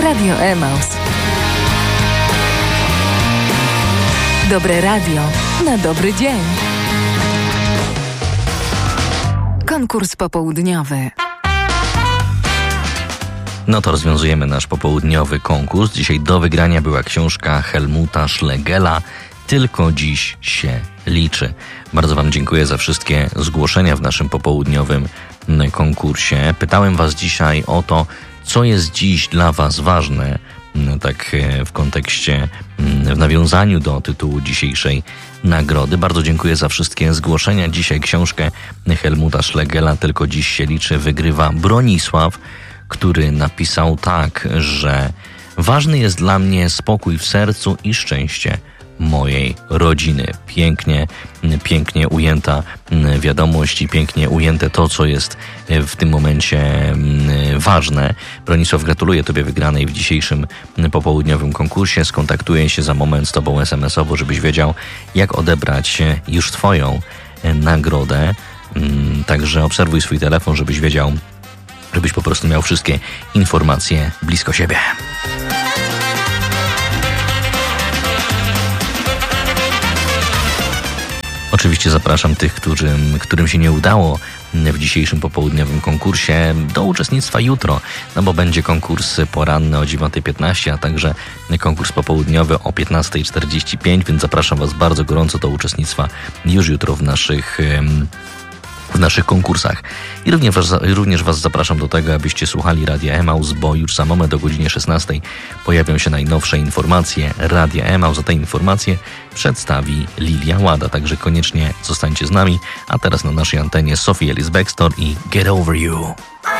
Radio Emaus. Dobre radio na dobry dzień. Konkurs popołudniowy. No to rozwiązujemy nasz popołudniowy konkurs. Dzisiaj do wygrania była książka Helmuta Schlegela Tylko dziś się liczy. Bardzo Wam dziękuję za wszystkie zgłoszenia w naszym popołudniowym konkursie. Pytałem Was dzisiaj o to, co jest dziś dla Was ważne, tak w kontekście, w nawiązaniu do tytułu dzisiejszej nagrody. Bardzo dziękuję za wszystkie zgłoszenia. Dzisiaj książkę Helmuta Schlegela Tylko dziś się liczy wygrywa Bronisław, który napisał tak, że ważny jest dla mnie spokój w sercu i szczęście mojej rodziny. Pięknie ujęta wiadomość i pięknie ujęte to, co jest w tym momencie ważne. Bronisław, gratuluję Tobie wygranej w dzisiejszym popołudniowym konkursie. Skontaktuję się za moment z Tobą SMS-owo, żebyś wiedział, jak odebrać już Twoją nagrodę. Także obserwuj swój telefon, żebyś wiedział, żebyś po prostu miał wszystkie informacje blisko siebie. Oczywiście zapraszam tych, którym się nie udało w dzisiejszym popołudniowym konkursie, do uczestnictwa jutro, no bo będzie konkurs poranny o 9:15, a także konkurs popołudniowy o 15:45, więc zapraszam Was bardzo gorąco do uczestnictwa już jutro w naszych konkursach. I również Was zapraszam do tego, abyście słuchali Radia Emaus, bo już za moment o godzinie 16 pojawią się najnowsze informacje Radia Emaus. A te informacje przedstawi Lilia Łada, także koniecznie zostańcie z nami. A teraz na naszej antenie Sophie Ellis-Bextor i Get Over You.